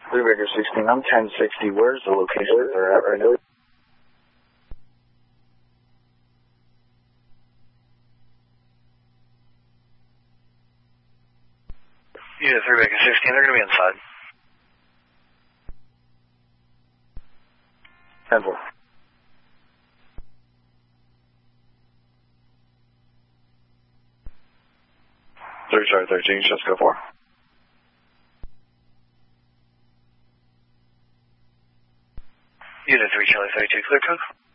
Bluebreaker 16, I'm 1060. Where's the location they're at right now? Unit 3 Bacon 16, they're going to be inside. 10-4. Sorry, 13, just go for. Unit 3 Charlie 32, clear code.